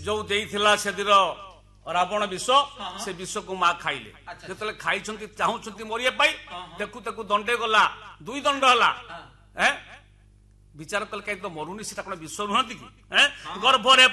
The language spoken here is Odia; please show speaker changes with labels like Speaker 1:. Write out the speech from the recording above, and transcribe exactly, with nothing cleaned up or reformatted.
Speaker 1: ଯୋଉ ଦେଇଥିଲା ସେଦିନ ରାବଣ ବିଷ ସେ ବିଷକୁ ମା ଖାଇଲେ ଯେତେବେଳେ ଖାଇଛନ୍ତି ଚାହୁଁଛନ୍ତି ମରିବା ପାଇଁ ଦେଖୁ ଦେଖୁ ଦଣ୍ଡେ ଗଲା ଦୁଇ ଦଣ୍ଡ ହେଲା ବିଚାର କଲେ କାହିଁ ତ ମରୁନି ସେଟା କଣ ବିଷ ନୁହନ୍ତି କି ଗର୍ଭରେ